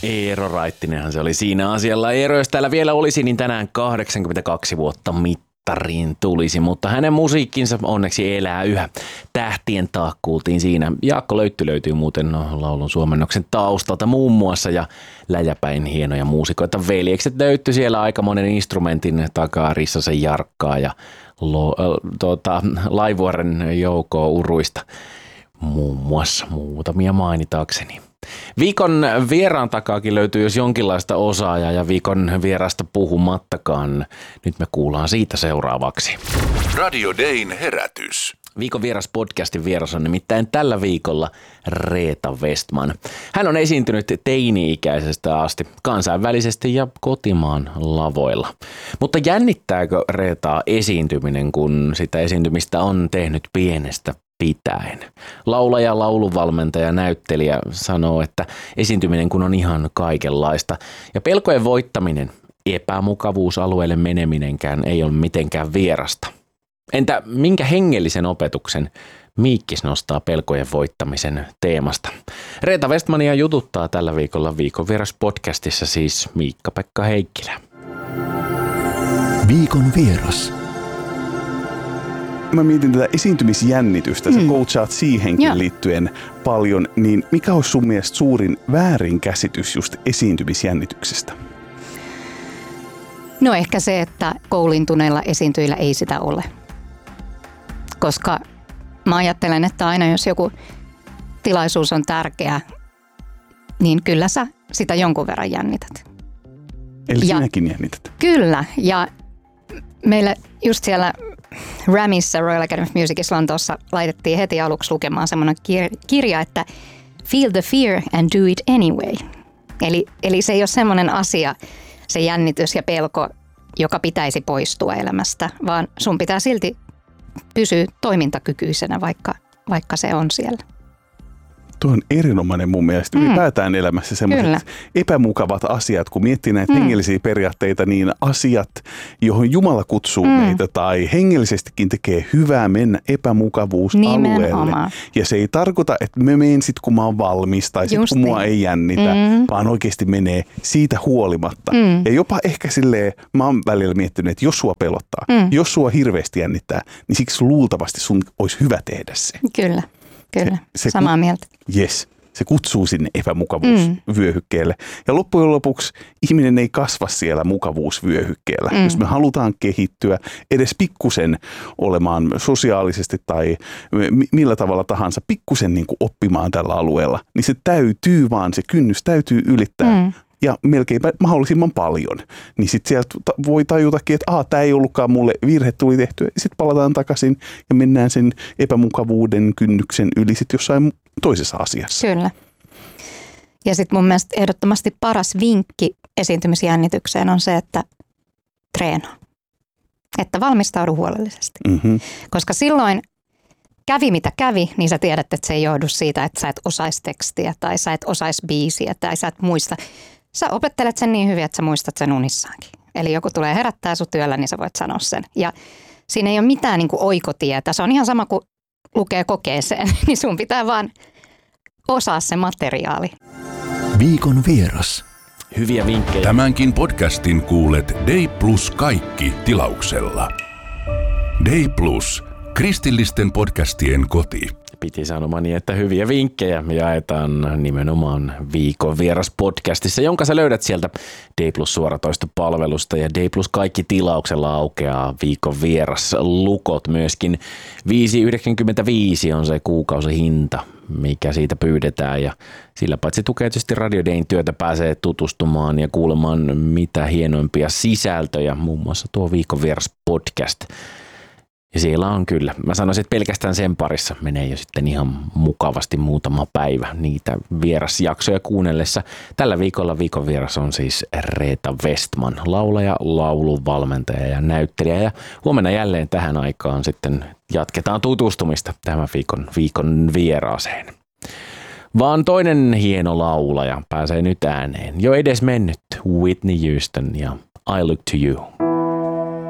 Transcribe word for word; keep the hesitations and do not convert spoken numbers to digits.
Eero Raittinenhan se oli siinä asialla. Eero, jos täällä vielä olisi, niin tänään kahdeksankymmentäkaksi vuotta mittariin tulisi, mutta hänen musiikkinsa onneksi elää yhä. Tähtien taak kuultiin siinä. Jaakko Löytty löytyy muuten laulun suomennoksen taustalta muun muassa ja läjäpäin hienoja muusikoita. Veljekset löytyi siellä aika monen instrumentin takaa, Rissasen Jarkkaa ja lo, äh, tuota, Laivuoren Joukoa Uruista muun muassa muutamia mainitaakseni. Viikon vieraan takaakin löytyy jos jonkinlaista osaajaa ja viikon vierasta puhumattakaan. Nyt me kuullaan siitä seuraavaksi. Radio Dayn herätys. Viikon vieras podcastin vieras on nimittäin tällä viikolla Reetta Westman. Hän on esiintynyt teini-ikäisestä asti kansainvälisesti ja kotimaan lavoilla. Mutta jännittääkö Reetaa esiintyminen, kun sitä esiintymistä on tehnyt pienestä pitäen? Laulaja, laulunvalmentaja, näyttelijä sanoo, että esiintyminen kun on ihan kaikenlaista ja pelkojen voittaminen, epämukavuusalueelle meneminenkään ei ole mitenkään vierasta. Entä minkä hengellisen opetuksen Miikkis nostaa pelkojen voittamisen teemasta? Reetta Westmania jututtaa tällä viikolla Viikon vieras podcastissa siis Miikka-Pekka Heikkilä. Viikon vieras. Mä mietin tätä esiintymisjännitystä, sä mm. coachaat siihenkin Joo. liittyen paljon, niin mikä olisi sun mielestä suurin väärinkäsitys just esiintymisjännityksestä? No ehkä se, että kouluintuneilla esiintyjillä ei sitä ole. Koska mä ajattelen, että aina jos joku tilaisuus on tärkeä, niin kyllä sä sitä jonkun verran jännität. Eli ja, sinäkin jännität? Kyllä, ja meillä just siellä Ramissa, Royal Academy of Musicissa Lontoossa laitettiin heti aluksi lukemaan semmoinen kirja, että feel the fear and do it anyway. Eli, eli se ei ole semmoinen asia, se jännitys ja pelko, joka pitäisi poistua elämästä, vaan sun pitää silti pysyä toimintakykyisenä, vaikka, vaikka se on siellä. Tuo on erinomainen mun mielestä. Mm. Ylipäätään elämässä sellaiset epämukavat asiat, kun miettii näitä mm. hengellisiä periaatteita, niin asiat, johon Jumala kutsuu mm. meitä tai hengellisestikin tekee hyvää mennä epämukavuusalueelle. Nimenomaan. Ja se ei tarkoita, että me menen sit kun mä oon valmis tai sit Just kun mua niin. ei jännitä, mm. vaan oikeasti menee siitä huolimatta. Mm. Ja jopa ehkä silleen, mä oon välillä miettinyt, että jos sua pelottaa, mm. jos sua hirveästi jännittää, niin siksi luultavasti sun olisi hyvä tehdä se. Kyllä. Kyllä, se, se samaa ku- mieltä. Yes, se kutsuu sinne epämukavuusvyöhykkeelle. Mm. Ja loppujen lopuksi ihminen ei kasva siellä mukavuusvyöhykkeellä. Mm. Jos me halutaan kehittyä edes pikkusen olemaan sosiaalisesti tai millä tavalla tahansa pikkusen niin kuin oppimaan tällä alueella, niin se täytyy vaan, se kynnys täytyy ylittää. Mm. Ja melkeinpä mahdollisimman paljon. Niin sitten sieltä voi tajutakin, että aah, tämä ei ollutkaan mulle, virhe tuli tehtyä. Sitten palataan takaisin ja mennään sen epämukavuuden kynnyksen yli sitten jossain toisessa asiassa. Kyllä. Ja sitten mun mielestä ehdottomasti paras vinkki esiintymisjännitykseen on se, että treenaa. Että valmistaudu huolellisesti. Mm-hmm. Koska silloin kävi mitä kävi, niin sä tiedät, että se ei johdu siitä, että sä et osaisi tekstiä tai sä et osaisi biisiä tai sä et muista. Sä opettelet sen niin hyvin, että sä muistat sen unissaankin. Eli joku tulee herättää sut työllä, niin sä voit sanoa sen. Ja siinä ei ole mitään niin kuin oikotietä. Se on ihan sama kuin lukee kokeeseen, niin sun pitää vaan osaa se materiaali. Viikon vieras. Hyviä vinkkejä. Tämänkin podcastin kuulet Day Plus kaikki tilauksella. Day Plus, kristillisten podcastien koti. Piti sanomani, että hyviä vinkkejä jaetaan nimenomaan Viikon vieras podcastissa, jonka sä löydät sieltä Day Plus suoratoistopalvelusta ja Day Plus kaikki tilauksella aukeaa Viikon vieras lukot myöskin. viisi yhdeksänkymmentäviisi on se kuukausihinta, mikä siitä pyydetään ja sillä paitsi tukee tietysti Radio Dayn työtä, pääsee tutustumaan ja kuulemaan mitä hienoimpia sisältöjä, muun muassa tuo Viikon vieras podcast. Ja siellä on kyllä. Mä sanoisin, että pelkästään sen parissa menee jo sitten ihan mukavasti muutama päivä niitä vierasjaksoja kuunnellessa. Tällä viikolla Viikon vieras on siis Reetta Westman, laulaja, laulunvalmentaja ja näyttelijä. Ja huomenna jälleen tähän aikaan sitten jatketaan tutustumista tämän viikon, viikon vieraaseen. Vaan toinen hieno laulaja pääsee nyt ääneen. Jo edes mennyt Whitney Houston ja I Look to You.